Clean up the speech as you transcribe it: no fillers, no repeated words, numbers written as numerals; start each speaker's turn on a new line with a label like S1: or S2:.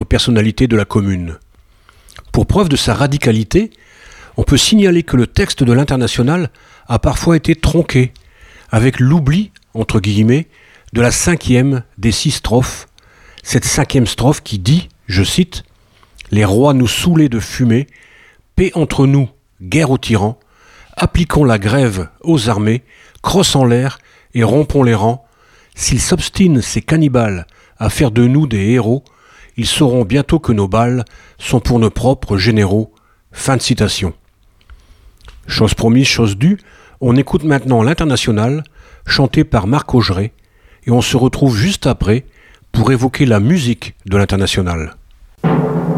S1: personnalités de la Commune. Pour preuve de sa radicalité, on peut signaler que le texte de l'Internationale a parfois été tronqué, avec l'oubli, entre guillemets, de la 5e des 6 strophes, cette 5e strophe qui dit, je cite, « Les rois nous saoulaient de fumée, paix entre nous, guerre aux tyrans, appliquons la grève aux armées, crossons l'air et rompons les rangs. S'ils s'obstinent, ces cannibales, à faire de nous des héros, ils sauront bientôt que nos balles sont pour nos propres généraux. » Fin de citation. Chose promise, chose due, on écoute maintenant l'Internationale, chanté par Marc Augeret, et on se retrouve juste après pour évoquer la musique de l'Internationale.